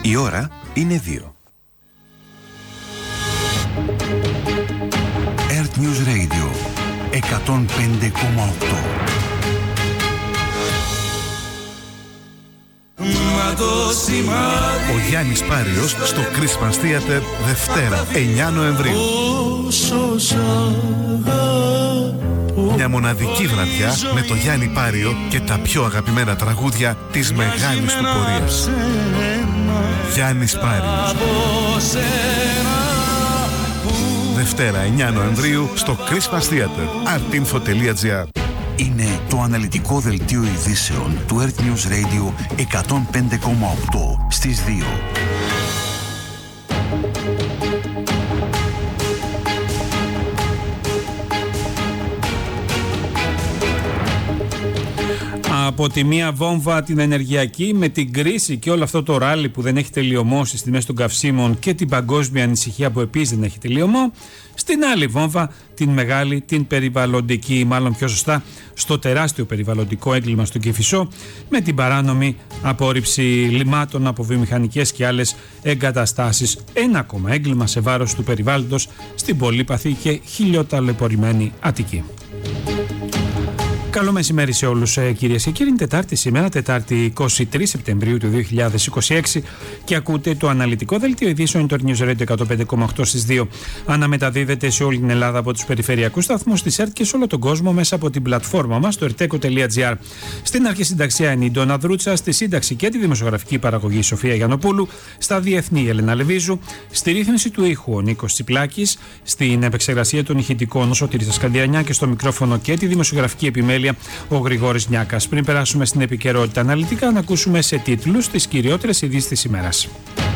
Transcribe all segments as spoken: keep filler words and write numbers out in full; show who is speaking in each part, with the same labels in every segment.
Speaker 1: Η ώρα είναι δύο. Earth News Radio εκατόν πέντε κόμμα οκτώ. Ο Γιάννης Πάριος στο Christmas Theater Δευτέρα εννιά Νοεμβρίου. Μια μοναδική βραδιά με το Γιάννη Πάριο και τα πιο αγαπημένα τραγούδια της μεγάλης του πορείας. Γιάννης Πάριος. Δευτέρα εννιά Νοεμβρίου στο Christmas Theater artinfo τελεία gr.
Speaker 2: Είναι το αναλυτικό δελτίο ειδήσεων του Earth News Radio εκατόν πέντε κόμμα οκτώ στις δύο.
Speaker 3: Από τη μία βόμβα την ενεργειακή με την κρίση και όλο αυτό το ράλι που δεν έχει τελειωμό στις τιμές των καυσίμων και την παγκόσμια ανησυχία που επίσης δεν έχει τελειωμό, στην άλλη βόμβα την μεγάλη, την περιβαλλοντική, μάλλον πιο σωστά στο τεράστιο περιβαλλοντικό έγκλημα στο Κηφισό με την παράνομη απόρριψη λιμάτων από βιομηχανικές και άλλες εγκαταστάσεις. Ένα ακόμα έγκλημα σε βάρος του περιβάλλοντος στην πολύπαθη και χιλιοταλαιπωρημένη Αττική. Καλό μεσημέρι σε όλους, κυρίες και κύριοι. Είναι Τετάρτη σήμερα, Τετάρτη εικοστή τρίτη Σεπτεμβρίου του δύο χιλιάδες είκοσι έξι, και ακούτε το αναλυτικό δελτίο ειδήσεων του News Radio εκατόν πέντε κόμμα οκτώ στις δύο. Αναμεταδίδεται σε όλη την Ελλάδα από τους περιφερειακούς σταθμούς της ΕΡΤ και σε όλο τον κόσμο μέσα από την πλατφόρμα μας, το ερτέκο τελεία gr. Στην αρχισυνταξία είναι η Ντόνα Δρούτσα, στη σύνταξη και τη δημοσιογραφική παραγωγή η Σοφία Γιαννοπούλου, στα διεθνή η Ελένα Λεβίζου, στη ρύθμιση του ήχου ο Νίκος Τσιπλάκης, στην επεξεργασία των ηχητικών ο Σωτήρης Δασκαλιανιά και στο μικρόφωνο και τη δημοσιογραφική επιμέλεια ο Γρηγόρης Νιάκας. Πριν περάσουμε στην επικαιρότητα αναλυτικά, να ακούσουμε σε τίτλους τις κυριότερες ειδήσεις της ημέρας.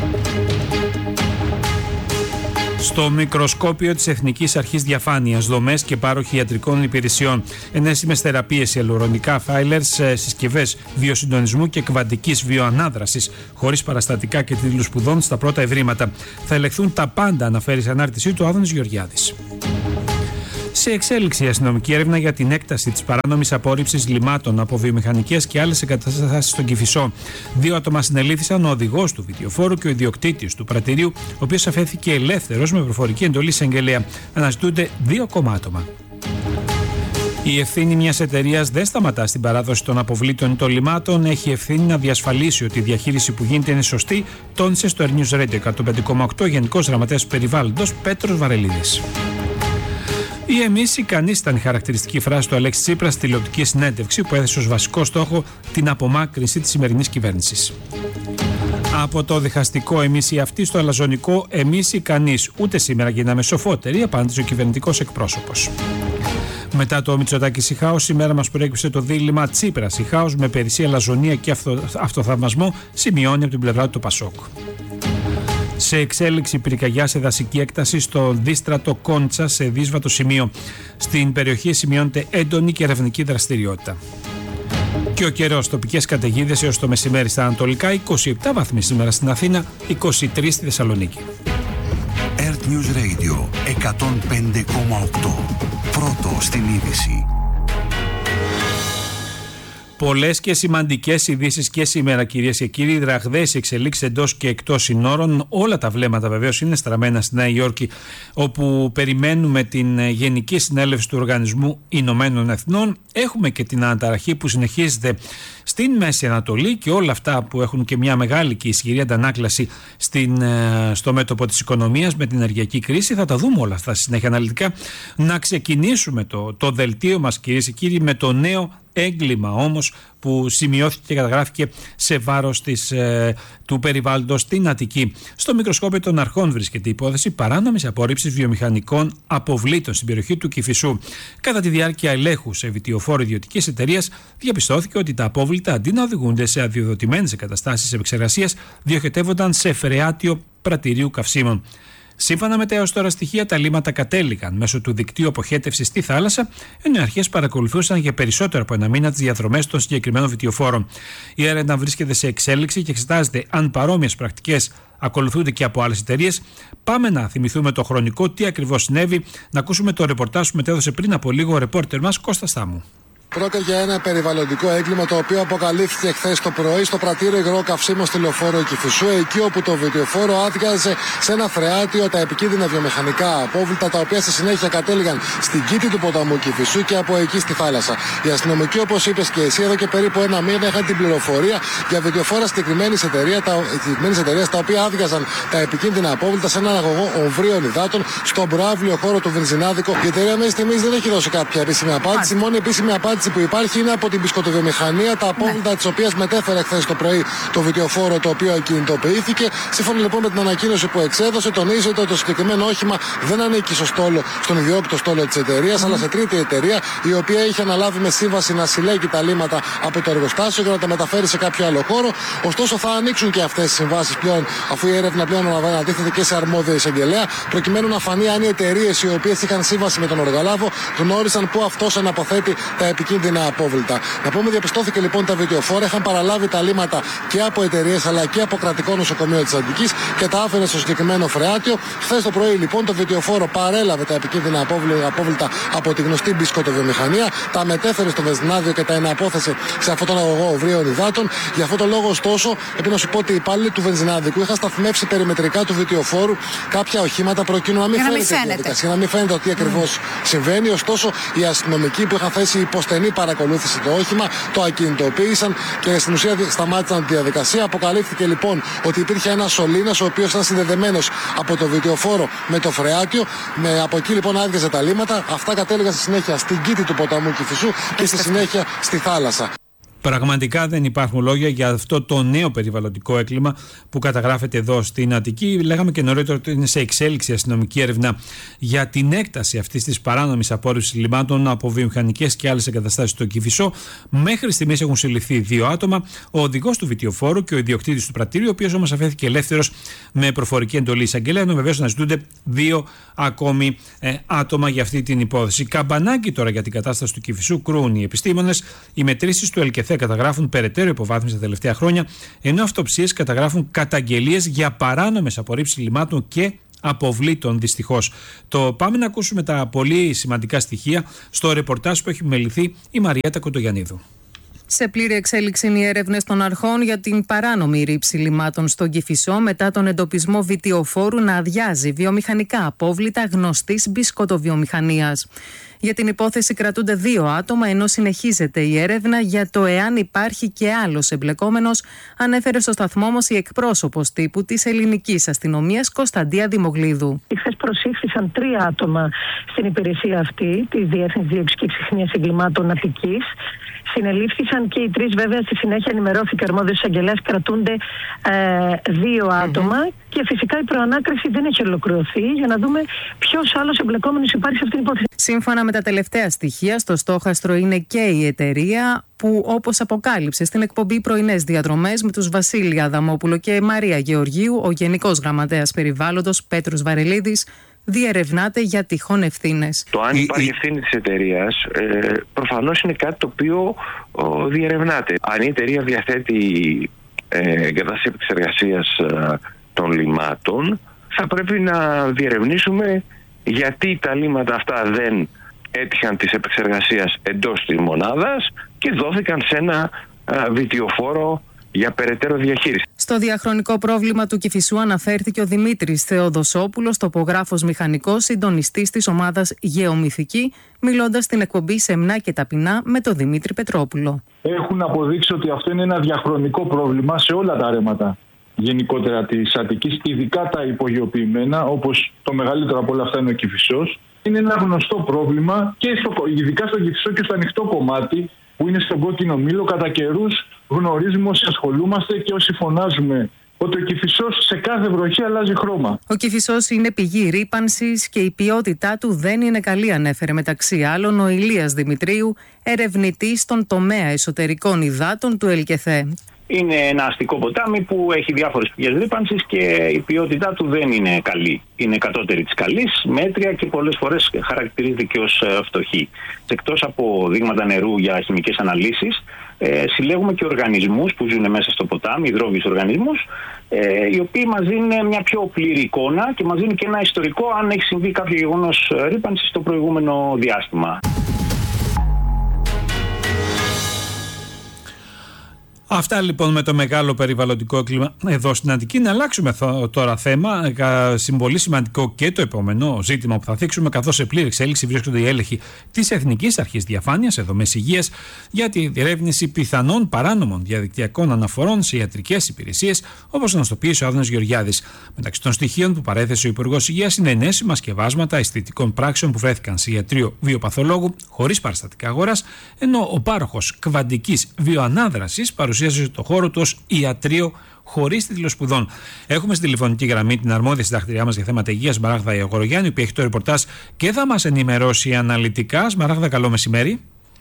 Speaker 3: Στο μικροσκόπιο της Εθνικής Αρχής Διαφάνειας, δομές και πάροχοι ιατρικών υπηρεσιών, ενέσιμες θεραπείες, ιαλουρονικά φάιλερς, συσκευές βιοσυντονισμού και κβαντικής βιοανάδρασης, χωρίς παραστατικά και τίτλους σπουδών στα πρώτα ευρήματα. Θα ελεγχθούν τα πάντα, αναφέρει σε ανάρτησή του ο Άδωνης Γεωργιάδης. Σε εξέλιξη η αστυνομική έρευνα για την έκταση της παράνομης απόρριψης λιμάτων από βιομηχανικές και άλλες εγκαταστάσεις στον Κηφισό. Δύο άτομα συνελήφθησαν, ο οδηγός του βιτιοφόρου και ο ιδιοκτήτης του πρατηρίου, ο οποίος αφέθηκε ελεύθερος με προφορική εντολή εισαγγελέα. Αναζητούνται δύο ακόμα άτομα. Η ευθύνη μιας εταιρείας δεν σταματά στην παράδοση των αποβλήτων ή των λιμάτων. Έχει ευθύνη να διασφαλίσει ότι η διαχείριση που γίνεται είναι σωστή, τόνισε στο News Radio εκατόν πέντε κόμμα οκτώ Γενικός Γραμματέας Περιβάλλοντος Πέτρος Βαρελίδης. Η εμείς ικανής ήταν η χαρακτηριστική φράση του Αλέξη Τσίπρα στη τηλεοπτική συνέντευξη που έθεσε ως βασικό στόχο την απομάκρυνση της σημερινής κυβέρνησης. Από το διχαστικό εμείς οι αυτοί στο αλαζονικό εμείς ικανείς. Ούτε σήμερα γίναμε σοφότεροι, απάντησε ο κυβερνητικός εκπρόσωπος. Μετά το Μητσοτάκη Ιχάος, σήμερα μας προέκυψε το δίλημμα Τσίπρας Ιχάος με περισσία λαζονία και αυτο, αυτοθαυμασμό, σημειώνει από την πλευρά του το Πασόκ. Σε εξέλιξη πυρκαγιά σε δασική έκταση στο δίστρατο Κόντσα, σε δύσβατο σημείο. Στην περιοχή σημειώνεται έντονη και ερευνητική δραστηριότητα. Και ο καιρός, τοπικές καταιγίδες έως το μεσημέρι στα Ανατολικά, είκοσι επτά βαθμοί σήμερα στην Αθήνα, είκοσι τρεις στη Θεσσαλονίκη.
Speaker 2: Earth News Radio εκατόν πέντε κόμμα οκτώ. Πρώτο στην είδηση.
Speaker 3: Πολλές και σημαντικές ειδήσεις και σήμερα, κυρίες και κύριοι. Ραγδαίες εξελίξεις εντός και εκτός συνόρων. Όλα τα βλέμματα βεβαίως είναι στραμμένα στη Νέα Υόρκη, όπου περιμένουμε την Γενική Συνέλευση του Οργανισμού Ηνωμένων Εθνών. Έχουμε και την αναταραχή που συνεχίζεται στην Μέση Ανατολή και όλα αυτά που έχουν και μια μεγάλη και ισχυρή αντανάκλαση στην, στο μέτωπο της οικονομίας με την ενεργειακή κρίση. Θα τα δούμε όλα αυτά στη συνέχεια αναλυτικά. Να ξεκινήσουμε το, το δελτίο μας, κυρίες και κύριοι, με το νέο έγκλημα όμως που σημειώθηκε και καταγράφηκε σε βάρος της, ε, του περιβάλλοντος στην Αττική. Στο μικροσκόπιο των αρχών βρίσκεται η υπόθεση παράνομης απόρριψης βιομηχανικών αποβλήτων στην περιοχή του Κηφισού. Κατά τη διάρκεια ελέγχου σε βιτιοφόρο ιδιωτικής εταιρείας, διαπιστώθηκε ότι τα απόβλητα αντί να οδηγούνται σε αδειοδοτημένες εγκαταστάσεις επεξεργασίας, διοχετεύονταν σε φρεάτιο πρατηρίου καυσίμων. Σύμφωνα με τα έως τώρα στοιχεία, τα λίμματα κατέληγαν μέσω του δικτύου αποχέτευσης στη θάλασσα, ενώ οι αρχές παρακολουθούσαν για περισσότερο από ένα μήνα τις διαδρομές των συγκεκριμένων βιτιοφόρων. Η έρευνα βρίσκεται σε εξέλιξη και εξετάζεται αν παρόμοιες πρακτικές ακολουθούνται και από άλλες εταιρείες. Πάμε να θυμηθούμε το χρονικό τι ακριβώς συνέβη, να ακούσουμε το ρεπορτάζ που μετέδωσε πριν από λίγο ο ρεπόρτερ μας Κώστας Θάμου.
Speaker 4: Πρόκειται για ένα περιβαλλοντικό έγκλημα το οποίο αποκαλύφθηκε χθες το πρωί στο πρατήριο υγρό καυσίμων στη λεωφόρο Κηφισού, εκεί όπου το βιτιοφόρο άδειαζε σε ένα φρεάτιο τα επικίνδυνα βιομηχανικά απόβλητα, τα οποία στη συνέχεια κατέληγαν στην κήτη του ποταμού Κηφισού και από εκεί στη θάλασσα. Οι αστυνομικοί, όπως είπες και εσύ, εδώ και περίπου ένα μήνα είχαν την πληροφορία για βιτιοφόρα συγκεκριμένη εταιρεία, τα, εταιρεία, τα οποία άδειαζαν τα επικίνδυνα απόβλητα σε έναν αγωγό ομβρίων υδάτων στον προάβλιο χώρο του βενζινάδικο. Η εταιρεία μέχρι στιγμής δεν έχει δώσει κάποια επίσημη απάντηση. Η μόνη επίσημη απάντηση που υπάρχει είναι από την μπισκοτοβιομηχανία, τα απόβλητα ναι. της οποίας μετέφερε χθες το πρωί το βιτιοφόρο το οποίο ακινητοποιήθηκε. Σύμφωνα λοιπόν με την ανακοίνωση που εξέδωσε, τονίζεται ότι το συγκεκριμένο όχημα δεν ανήκει στο στόλο, στον ιδιόκτητο στόλο της εταιρείας, mm. αλλά σε τρίτη εταιρεία, η οποία είχε αναλάβει με σύμβαση να συλλέγει τα λίμματα από το εργοστάσιο και να τα μεταφέρει σε κάποιο άλλο χώρο. Ωστόσο, θα ανοίξουν και αυτές τις συμβάσεις πλέον, αφού η έρευνα πλέον ανατίθεται και σε αρμόδιο εισαγγελέα, προκειμένου να φανεί αν οι εταιρείες οι οποίες είχαν σύμβαση με τον οργολάβο γνώρισαν πού αυτός αναποθέτει τα επικίνδυνα απόβλητα. Να πούμε, διαπιστώθηκε λοιπόν τα βιτιοφόρα είχαν παραλάβει τα λίμματα και από εταιρείες αλλά και από κρατικό νοσοκομείο της Αττικής και τα άφηνε στο συγκεκριμένο φρεάτιο. Χθες το πρωί λοιπόν το βιτιοφόρο παρέλαβε τα επικίνδυνα απόβλητα από τη γνωστή μπισκοτοβιομηχανία, τα μετέφερε στο βενζινάδιο και τα εναπόθεσε σε αυτόν τον αγωγό ομβρίων υδάτων. Για αυτόν τον λόγο, ωστόσο, πρέπει να σου πω ότι οι υπάλληλοι του βενζινάδικου είχαν σταθμεύσει περιμετρικά του βιτιοφόρου κάποια οχήματα προκειμένου να μην φαίνεται η διαδικασία, να μην φαίνεται ότι ακριβώς mm. συμβαίνει. Ωστόσο, οι αστυνομικοί που είχαν θέσει υποστενή παρακολούθηση το όχημα το ακινητοποίησαν και στην ουσία σταμάτησαν τη διαδικασία. Αποκαλύφθηκε λοιπόν ότι υπήρχε ένας σωλήνας ο οποίος ήταν συνδεδεμένος από το βιτιοφόρο με το φρεάτιο. Με, από εκεί λοιπόν άδειαζε τα λίμματα. Αυτά κατέληγαν στη συνέχεια στην κήτη του ποταμού Κηφισού και στη συνέχεια στη θάλασσα.
Speaker 3: Πραγματικά δεν υπάρχουν λόγια για αυτό το νέο περιβαλλοντικό έγκλημα που καταγράφεται εδώ στην Αττική. Λέγαμε και νωρίτερα ότι είναι σε εξέλιξη αστυνομική έρευνα για την έκταση αυτής της παράνομης απόρριψης λιμάτων από βιομηχανικές και άλλες εγκαταστάσεις στο Κηφισό. Μέχρι στιγμής έχουν συλληφθεί δύο άτομα, ο οδηγός του βιτιοφόρου και ο ιδιοκτήτης του πρατήριου, ο οποίος όμως αφέθηκε ελεύθερος με προφορική εντολή εισαγγελέα, ενώ βεβαίως αναζητούνται δύο ακόμη ε, άτομα για αυτή την υπόθεση. Καμπανάκι τώρα για την κατάσταση του Κηφισού κρούν οι επιστήμονες. Οι μετρήσεις του ΕΛΚΕΘΕ καταγράφουν περαιτέρω υποβάθμιση τα τελευταία χρόνια, ενώ αυτοψίες καταγράφουν καταγγελίες για παράνομες απορρίψεις λιμάτων και αποβλήτων, δυστυχώς. Το πάμε να ακούσουμε τα πολύ σημαντικά στοιχεία στο ρεπορτάζ που έχει μεληθεί η Μαριέτα Κοντογιαννίδου.
Speaker 5: Σε πλήρη εξέλιξη είναι οι έρευνες των αρχών για την παράνομη ρήψη λιμάτων στον Κηφισό μετά τον εντοπισμό βιτιοφόρου να αδειάζει βιομηχανικά απόβλητα γνωστής μπισκοτοβιομηχανίας. Για την υπόθεση κρατούνται δύο άτομα, ενώ συνεχίζεται η έρευνα για το εάν υπάρχει και άλλος εμπλεκόμενος, ανέφερε στο σταθμό όμως η εκπρόσωπος τύπου της ελληνικής αστυνομίας Κωνσταντία Δημογλίδου.
Speaker 6: Χθες προσήχθησαν τρία άτομα στην υπηρεσία αυτή της Διεύθυνσης Δίωξης και Εξυχνίας Εγκλημάτων Αττικής. Συνελήφθησαν και οι τρεις, βέβαια, στη συνέχεια ενημερώθηκε ο αρμόδιος εισαγγελέας, κρατούνται ε, δύο άτομα mm-hmm. και φυσικά η προανάκριση δεν έχει ολοκληρωθεί για να δούμε ποιος άλλος εμπλεκόμενος υπάρχει σε αυτήν την υπόθεση.
Speaker 5: Σύμφωνα με τα τελευταία στοιχεία, στο στόχαστρο είναι και η εταιρεία που, όπως αποκάλυψε στην εκπομπή Πρωινές Διαδρομές με τους Βασίλη Αδαμόπουλο και Μαρία Γεωργίου, ο Γενικός Γραμματέας Περιβάλλοντος Πέτρος Βαρελίδης διερευνάται για τυχόν ευθύνες.
Speaker 7: Το αν υπάρχει ευθύνη της εταιρείας ε, προφανώς είναι κάτι το οποίο ο, διερευνάται. Αν η εταιρεία διαθέτει ε, εγκατάσταση επεξεργασίας ε, των λιμάτων, θα πρέπει να διερευνήσουμε γιατί τα λίματα αυτά δεν έτυχαν της επεξεργασίας εντός της μονάδας και δόθηκαν σε ένα ε, βιτιοφόρο για περαιτέρω διαχείριση.
Speaker 5: Στο διαχρονικό πρόβλημα του Κηφισού αναφέρθηκε ο Δημήτρης Θεοδοσόπουλος, τοπογράφος μηχανικός, συντονιστής της ομάδας Γεωμυθική, μιλώντας στην εκπομπή Σεμνά και Ταπεινά με τον Δημήτρη Πετρόπουλο.
Speaker 8: Έχουν αποδείξει ότι αυτό είναι ένα διαχρονικό πρόβλημα σε όλα τα ρέματα γενικότερα της Αττικής, ειδικά τα υπογειοποιημένα, όπως το μεγαλύτερο από όλα αυτά είναι ο Κηφισός. Είναι ένα γνωστό πρόβλημα και στο, ειδικά στο Κηφισό και στο ανοιχτό κομμάτι, που είναι στον κόκκινο μήλο. Κατά καιρούς γνωρίζουμε όσοι ασχολούμαστε και όσοι φωνάζουμε ότι ο Κηφισός σε κάθε βροχή αλλάζει χρώμα.
Speaker 5: Ο Κηφισός είναι πηγή ρύπανσης και η ποιότητά του δεν είναι καλή, ανέφερε μεταξύ άλλων ο Ηλίας Δημητρίου, ερευνητής στον τομέα εσωτερικών υδάτων του ΕΛΚΕΘΕ.
Speaker 9: Είναι ένα αστικό ποτάμι που έχει διάφορες πηγές ρύπανσης και η ποιότητά του δεν είναι καλή. Είναι κατώτερη της καλής, μέτρια και πολλές φορές χαρακτηρίζεται και ως φτωχή. Εκτός από δείγματα νερού για χημικές αναλύσεις, ε, συλλέγουμε και οργανισμούς που ζουν μέσα στο ποτάμι, υδρόβιους οργανισμούς, ε, οι οποίοι μας δίνουν μια πιο πλήρη εικόνα και μας δίνουν και ένα ιστορικό αν έχει συμβεί κάποιο γεγονός ρύπανσης στο προηγούμενο διάστημα.
Speaker 3: Αυτά λοιπόν με το μεγάλο περιβαλλοντικό κλίμα εδώ στην Αττική. Να αλλάξουμε τώρα θέμα. Πολύ σημαντικό και το επόμενο ζήτημα που θα θίξουμε, καθώς σε πλήρη εξέλιξη βρίσκονται οι έλεγχοι της Εθνικής Αρχής Διαφάνειας σε δομές υγείας για τη διερεύνηση πιθανών παράνομων διαδικτυακών αναφορών σε ιατρικές υπηρεσίες, όπως αναστοποιήσει ο Άδωνας Γεωργιάδης. Μεταξύ των στοιχείων που παρέθεσε ο Υπουργός Υγείας είναι ενέσιμα σκευάσματα αισθητικών πράξεων που βρέθηκαν σε ιατρείο βιοπαθολόγου χωρίς παραστατικά αγοράς, ενώ ο πάροχος κβαντικής βιοανάδρασης παρουσίασε το χώρο του ως ιατρείο χωρίς τίτλο σπουδών. Έχουμε στη τηλεφωνική γραμμή την αρμόδια συντακτηριά μας για θέματα υγείας, Σμαράγδα Ιωγορογιάννη, που έχει το ρεπορτάζ και θα μας ενημερώσει αναλυτικά. Σμαράγδα, καλό μεσημέρι.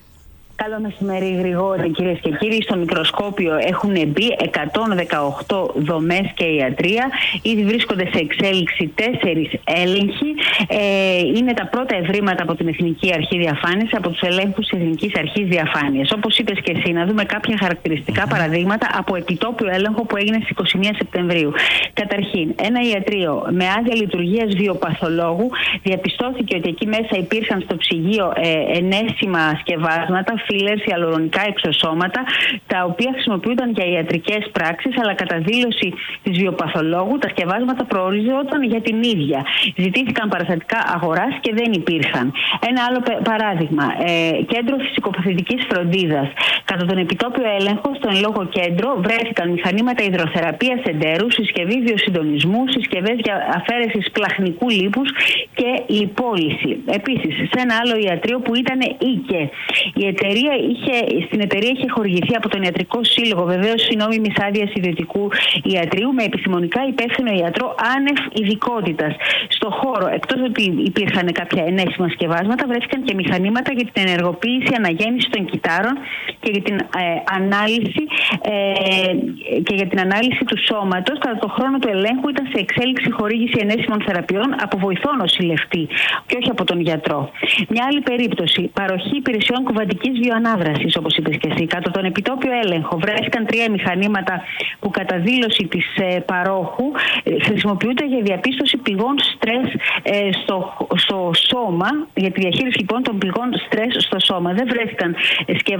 Speaker 10: Καλό μεσημέρι, Γρηγόρη, κυρίες και κύριοι. Στο μικροσκόπιο έχουν μπει εκατόν δεκαοκτώ δομές και ιατρεία. Ήδη βρίσκονται σε εξέλιξη τέσσερις έλεγχοι. Ε, είναι τα πρώτα ευρήματα από την Εθνική Αρχή Διαφάνειας, από τους ελέγχους της Εθνικής Αρχής Διαφάνειας. Όπως είπες και εσύ, να δούμε κάποια χαρακτηριστικά παραδείγματα από επιτόπιο έλεγχο που έγινε στις είκοσι μία Σεπτεμβρίου. Καταρχήν, ένα ιατρείο με άδεια λειτουργίας βιοπαθολόγου, διαπιστώθηκε ότι εκεί μέσα υπήρχαν στο ψυγείο ε, ενέσιμα σκευάσματα, φίλερς, ιαλουρονικά εξωσώματα, τα οποία χρησιμοποιούνταν για ιατρικές πράξεις, αλλά κατά δήλωση της βιοπαθολόγου τα σκευάσματα προορίζονταν για την ίδια. Ζητήθηκαν παραστατικά αγοράς και δεν υπήρχαν. Ένα άλλο παράδειγμα, ε, κέντρο φυσικοπαθητικής φροντίδας. Κατά τον επιτόπιο έλεγχο, στον λόγο κέντρο βρέθηκαν μηχανήματα υδροθεραπείας εντέρου, συσκευή βιοσυντονισμού, συσκευές για αφαίρεση σπλαχνικού λίπους και λιπόλυση. Επίσης, σε ένα άλλο ιατρείο που ήταν οίκε. Η εταιρεία είχε, στην εταιρεία είχε χορηγηθεί από τον Ιατρικό Σύλλογο βεβαίως η νόμιμη άδεια ιδιωτικού ιατρίου με επιστημονικά υπεύθυνο ιατρό άνευ ειδικότητας. Στο χώρο, εκτός ότι υπήρχαν κάποια ενέσιμα σκευάσματα, βρέθηκαν και μηχανήματα για την ενεργοποίηση αναγέννηση των κυτάρων και για την, ε, ανάλυση, ε, και για την ανάλυση του σώματος. Κατά το χρόνο του ελέγχου ήταν σε εξέλιξη χορήγηση ενέσιμων θεραπείων από βοηθό νοσηλευτή και όχι από τον γιατρό. Μια άλλη περίπτωση, παροχή υπηρεσιών κουβαντικής βιοανάδρασης, όπως είπες και εσύ. Κατά τον επιτόπιο έλεγχο βρέθηκαν τρία μηχανήματα που κατά δήλωση της ε, παρόχου ε, χρησιμοποιούνται για διαπίστωση πηγών στρες ε, στο, στο σώμα, για τη διαχείριση λοιπόν των πηγών στρες στο σώμα. Δεν βρέθηκαν ε,